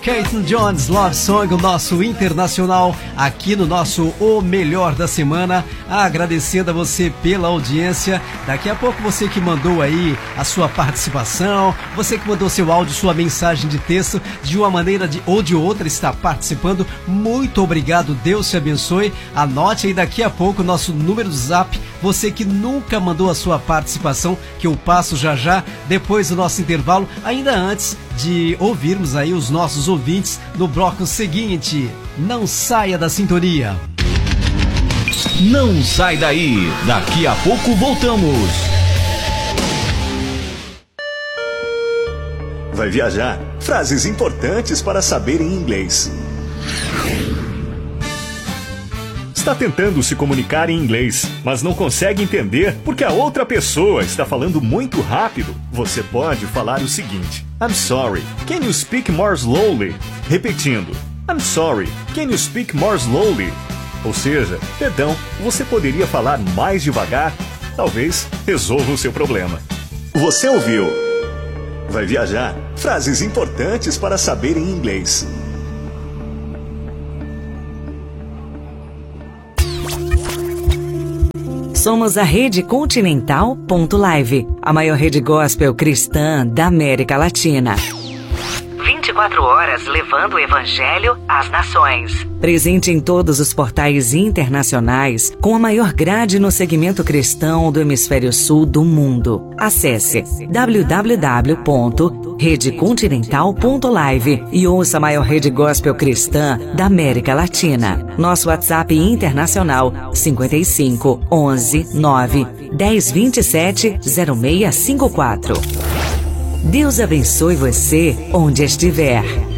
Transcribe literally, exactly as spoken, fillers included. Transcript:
Keaton Jones, Love Song, o nosso internacional, aqui no nosso O Melhor da Semana. Agradecendo a você pela audiência. Daqui a pouco você que mandou aí a sua participação, você que mandou seu áudio, sua mensagem de texto, de uma maneira de, ou de outra está participando. Muito obrigado, Deus te abençoe. Anote aí daqui a pouco o nosso número do Zap. Você que nunca mandou a sua participação, que eu passo já já, depois do nosso intervalo, ainda antes de ouvirmos aí os nossos ouvintes no bloco seguinte. Não saia da sintonia. Não sai daí, daqui a pouco voltamos. Vai viajar? Frases importantes para saber em inglês. Está tentando se comunicar em inglês, mas não consegue entender porque a outra pessoa está falando muito rápido? Você pode falar o seguinte: I'm sorry, can you speak more slowly? Repetindo, I'm sorry, can you speak more slowly? Ou seja, perdão, você poderia falar mais devagar? Talvez resolva o seu problema. Você ouviu? Vai viajar? Frases importantes para saber em inglês. Somos a Rede Continental ponto live, a maior rede gospel cristã da América Latina. vinte e quatro horas levando o Evangelho às nações. Presente em todos os portais internacionais, com a maior grade no segmento cristão do hemisfério sul do mundo. Acesse w w w ponto rede continental ponto live e ouça a maior rede gospel cristã da América Latina. Nosso WhatsApp internacional cinquenta e cinco, onze, nove, dez, vinte e sete, zero seis cinco quatro. Deus abençoe você onde estiver.